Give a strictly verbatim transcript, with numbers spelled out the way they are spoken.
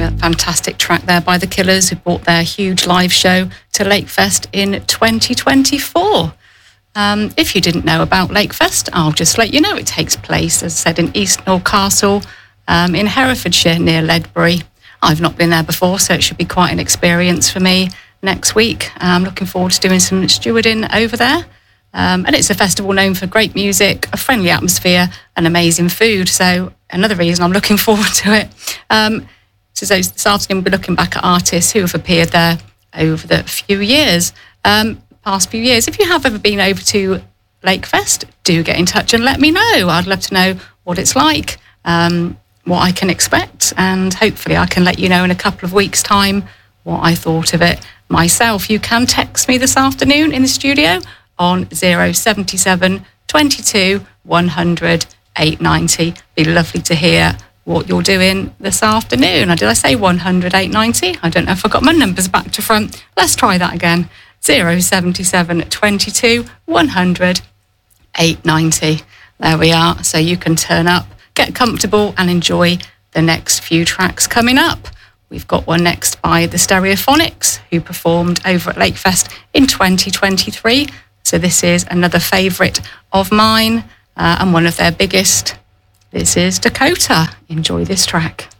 a fantastic track there by The Killers, who brought their huge live show to Lakefest in twenty twenty-four. Um, if you didn't know about Lakefest, I'll just let you know it takes place, as I said, in East Norcastle, um, in Herefordshire, near Ledbury. I've not been there before, so it should be quite an experience for me next week. I'm looking forward to doing some stewarding over there. Um, and it's a festival known for great music, a friendly atmosphere, and amazing food. So another reason I'm looking forward to it. Um, so this afternoon, we'll be looking back at artists who have appeared there over the few years, um, past few years. If you have ever been over to Lakefest, do get in touch and let me know. I'd love to know what it's like, um, what I can expect, and hopefully I can let you know in a couple of weeks' time what I thought of it myself. You can text me this afternoon in the studio on zero seven seven, twenty-two, one hundred, eight ninety. Be lovely to hear what you're doing this afternoon. Or did I say one hundred, eight ninety? I don't know if I got my numbers back to front. Let's try that again. zero seven seven, twenty-two, one hundred, eight ninety. There we are. So you can turn up, get comfortable and enjoy the next few tracks coming up. We've got one next by the Stereophonics, who performed over at Lakefest in twenty twenty-three. So this is another favourite of mine, uh, and one of their biggest. This is Dakota. Enjoy this track.